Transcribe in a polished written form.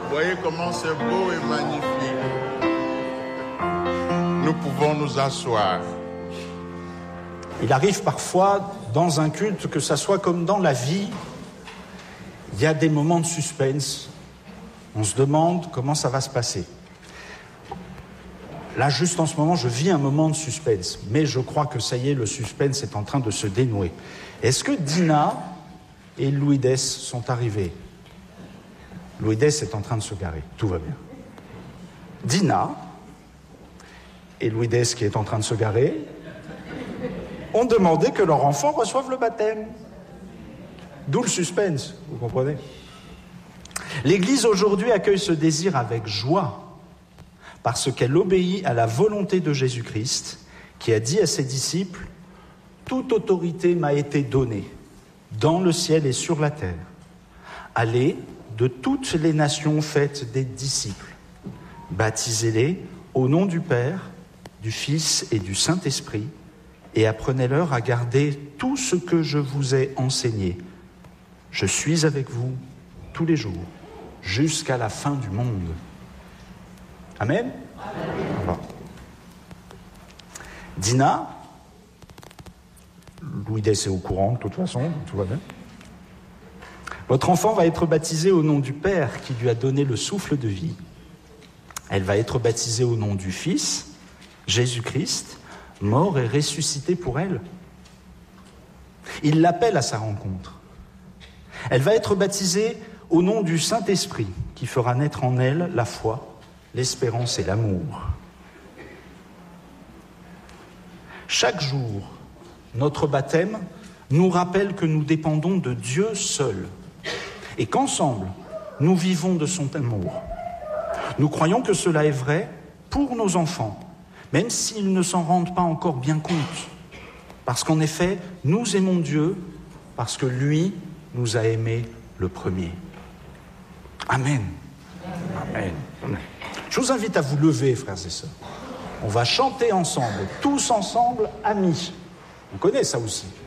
Voyez comment c'est beau et magnifique. Nous pouvons nous asseoir. Il arrive parfois dans un culte que ça soit comme dans la vie, il y a des moments de suspense. On se demande comment ça va se passer. Là, juste en ce moment, je vis un moment de suspense. Mais je crois que ça y est, le suspense est en train de se dénouer. Est-ce que Dina et Louis-Dès sont arrivés? Louis-Dès est en train de se garer. Tout va bien. Dina et Louis-Dès, qui est en train de se garer, ont demandé que leur enfant reçoive le baptême. D'où le suspense, vous comprenez? L'Église aujourd'hui accueille ce désir avec joie parce qu'elle obéit à la volonté de Jésus-Christ qui a dit à ses disciples « Toute autorité m'a été donnée dans le ciel et sur la terre. Allez de toutes les nations, faites des disciples. Baptisez-les au nom du Père, du Fils et du Saint-Esprit et apprenez-leur à garder tout ce que je vous ai enseigné. Je suis avec vous tous les jours, jusqu'à la fin du monde. » Amen. Amen. Dina, Louis-Dès est au courant, de toute façon, tout va bien. Votre enfant va être baptisé au nom du Père qui lui a donné le souffle de vie. Elle va être baptisée au nom du Fils, Jésus-Christ, mort et ressuscité pour elle. Il l'appelle à sa rencontre. Elle va être baptisée au nom du Saint-Esprit qui fera naître en elle la foi, l'espérance et l'amour. Chaque jour, notre baptême nous rappelle que nous dépendons de Dieu seul et qu'ensemble, nous vivons de son amour. Nous croyons que cela est vrai pour nos enfants, même s'ils ne s'en rendent pas encore bien compte. Parce qu'en effet, nous aimons Dieu parce que lui nous a aimés le premier. Amen. Amen. Je vous invite à vous lever, frères et sœurs. On va chanter ensemble, tous ensemble, amis. On connaît ça aussi.